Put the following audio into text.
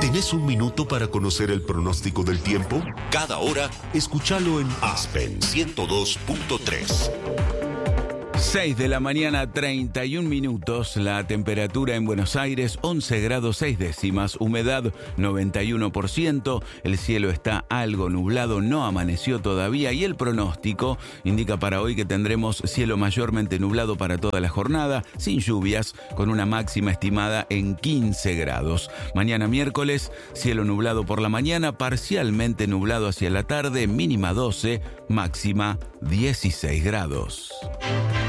¿Tenés un minuto para conocer el pronóstico del tiempo? Cada hora, escúchalo en Aspen 102.3. 6 de la mañana, 31 minutos. La temperatura en Buenos Aires, 11 grados 6 décimas. Humedad, 91%. El cielo está algo nublado, no amaneció todavía. Y el pronóstico indica para hoy que tendremos cielo mayormente nublado para toda la jornada, sin lluvias, con una máxima estimada en 15 grados. Mañana miércoles, cielo nublado por la mañana, parcialmente nublado hacia la tarde, mínima 12, máxima 16 grados.